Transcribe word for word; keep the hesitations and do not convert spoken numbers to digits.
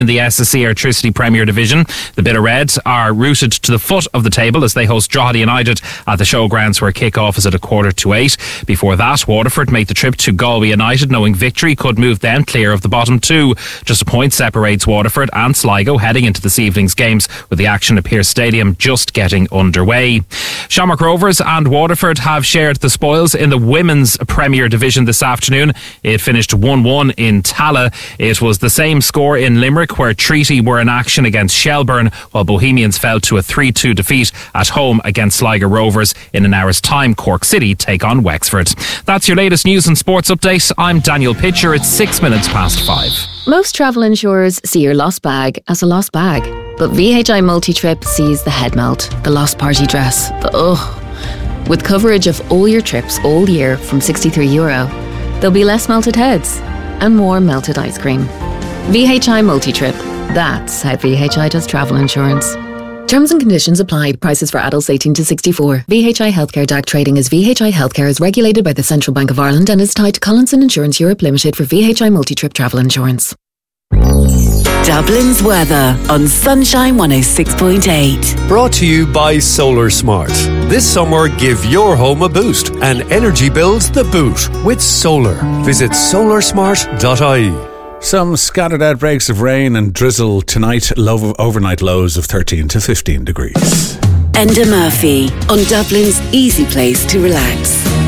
In the S S C Electricity Premier Division, the Bit of Reds are rooted to the foot of the table as they host Drogheda United at the Showgrounds, where kick-off is at a quarter to eight. Before that, Waterford make the trip to Galway United, knowing victory could move them clear of the bottom two. Just a point separates Waterford and Sligo heading into this evening's games, with the action at Pearse Stadium just getting underway. Shamrock Rovers and Waterford have shared the spoils in the Women's Premier Division this afternoon. It finished one one in Tala. It was the same score in Limerick, where Treaty were in action against Shelburne, while Bohemians fell to a three two defeat at home against Sligo Rovers. In an hour's time, Cork City take on Wexford. That's your latest news and sports update. I'm Daniel Pitcher. It's six minutes past five. Most travel insurers see your lost bag as a lost bag, but V H I Multi-Trip sees the head melt, the lost party dress, the ugh. With coverage of all your trips all year from sixty-three euro, there'll be less melted heads and more melted ice cream. V H I Multi-Trip. That's how V H I does travel insurance. Terms and conditions apply. Prices for adults eighteen to sixty-four. V H I Healthcare D A C trading as V H I Healthcare is regulated by the Central Bank of Ireland and is tied to Collinson Insurance Europe Limited for V H I Multi-Trip travel insurance. Dublin's weather on Sunshine one oh six point eight. Brought to you by Solar Smart. This summer, give your home a boost and energy bills the boot with solar. Visit solar smart dot I E. Some scattered outbreaks of rain and drizzle tonight, low overnight lows of thirteen to fifteen degrees. Enda Murphy on Dublin's easy place to relax.